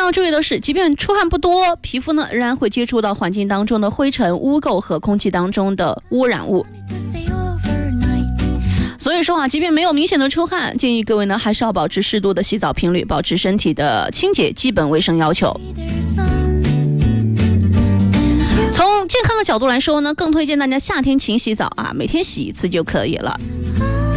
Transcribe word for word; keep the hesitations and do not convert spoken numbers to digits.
要注意的是，即便出汗不多，皮肤呢仍然会接触到环境当中的灰尘、污垢和空气当中的污染物。所以说啊，即便没有明显的出汗，建议各位呢还是要保持适度的洗澡频率，保持身体的清洁基本卫生要求。从健康的角度来说呢，更推荐大家夏天勤洗澡啊，每天洗一次就可以了。